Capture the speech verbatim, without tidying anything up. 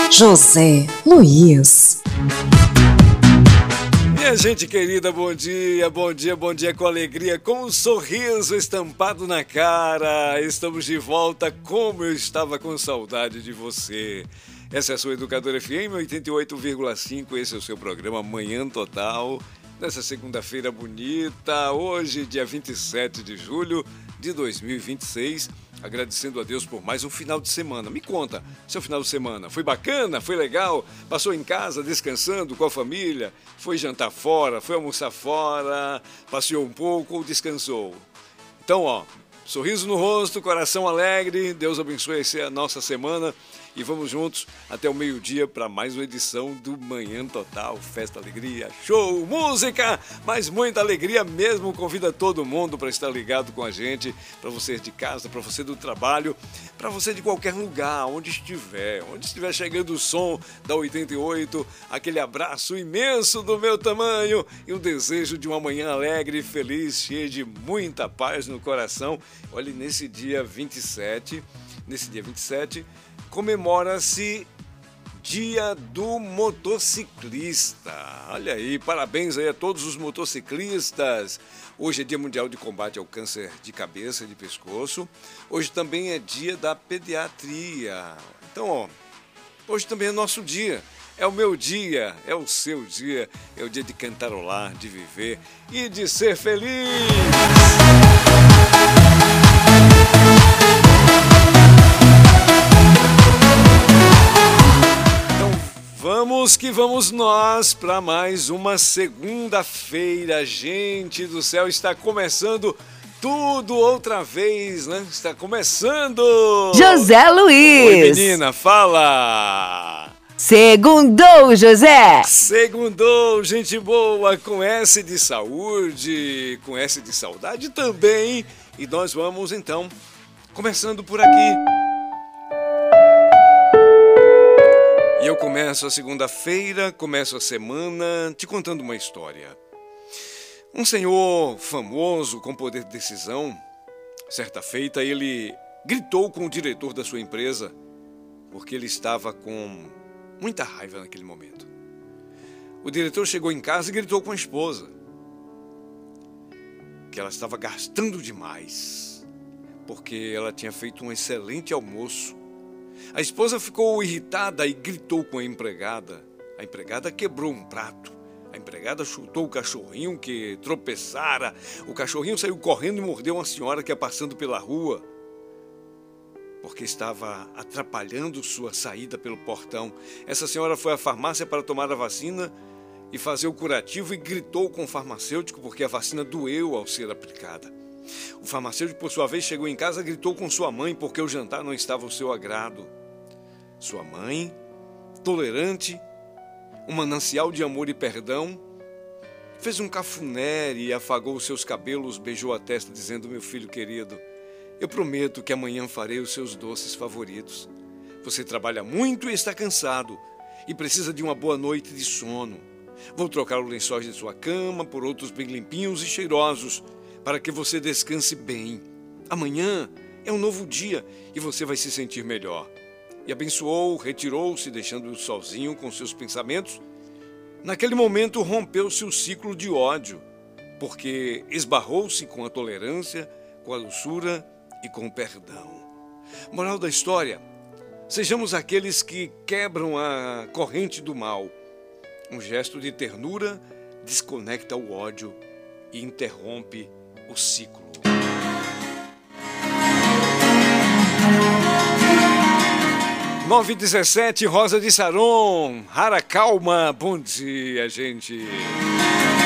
José Luiz. Minha gente querida, bom dia, bom dia, bom dia com alegria, com um sorriso estampado na cara. Estamos de volta, como eu estava com saudade de você. Essa é a sua Educadora F M oitenta e oito vírgula cinco, esse é o seu programa Manhã Total. Nessa segunda-feira bonita, hoje, dia vinte e sete de julho de dois mil e vinte e seis, agradecendo a Deus por mais um final de semana. Me conta, seu final de semana foi bacana? Foi legal? Passou em casa descansando com a família? Foi jantar fora? Foi almoçar fora? Passeou um pouco ou descansou? Então, ó, sorriso no rosto, coração alegre, Deus abençoe a nossa semana e vamos juntos até o meio-dia para mais uma edição do Manhã Total, festa, alegria, show, música, mas muita alegria mesmo. Convida todo mundo para estar ligado com a gente, para você de casa, para você do trabalho, para você de qualquer lugar, onde estiver, onde estiver chegando o som da oitenta e oito, aquele abraço imenso do meu tamanho e um desejo de uma manhã alegre, feliz, cheia de muita paz no coração. Olha, nesse dia vinte e sete, nesse dia vinte e sete, comemora-se Dia do Motociclista. Olha aí, parabéns aí a todos os motociclistas. Hoje é Dia Mundial de Combate ao Câncer de Cabeça e de Pescoço. Hoje também é Dia da Pediatria. Então, ó, hoje também é nosso dia. É o meu dia, é o seu dia. É o dia de cantarolar, de viver e de ser feliz. Vamos que vamos nós para mais uma segunda-feira, gente do céu, está começando tudo outra vez, né? Está começando! José Luiz! Oi, menina, fala! Segundou, José! Segundou, gente boa, com S de saúde, com S de saudade também. E nós vamos, então, começando por aqui. E eu começo a segunda-feira, começo a semana te contando uma história. Um senhor famoso, com poder de decisão, certa feita ele gritou com o diretor da sua empresa, porque ele estava com muita raiva naquele momento. O diretor chegou em casa e gritou com a esposa, que ela estava gastando demais, porque ela tinha feito um excelente almoço. A esposa ficou irritada e gritou com a empregada. A empregada quebrou um prato. A empregada chutou o cachorrinho que tropeçara. O cachorrinho saiu correndo e mordeu uma senhora que ia passando pela rua, porque estava atrapalhando sua saída pelo portão. Essa senhora foi à farmácia para tomar a vacina e fazer o curativo e gritou com o farmacêutico porque a vacina doeu ao ser aplicada. O farmacêutico, por sua vez, chegou em casa e gritou com sua mãe porque o jantar não estava ao seu agrado. Sua mãe, tolerante, um manancial de amor e perdão, fez um cafuné e afagou seus cabelos, beijou a testa, dizendo: meu filho querido, eu prometo que amanhã farei os seus doces favoritos. Você trabalha muito e está cansado e precisa de uma boa noite de sono. Vou trocar os lençóis de sua cama por outros bem limpinhos e cheirosos, para que você descanse bem. Amanhã é um novo dia e você vai se sentir melhor. E abençoou, retirou-se, deixando-o sozinho com seus pensamentos. Naquele momento rompeu-se o ciclo de ódio, porque esbarrou-se com a tolerância, com a doçura e com o perdão. Moral da história: sejamos aqueles que quebram a corrente do mal. Um gesto de ternura desconecta o ódio e interrompe o ciclo. nove e dezessete, Rosa de Saron, Rara Calma, bom dia, gente.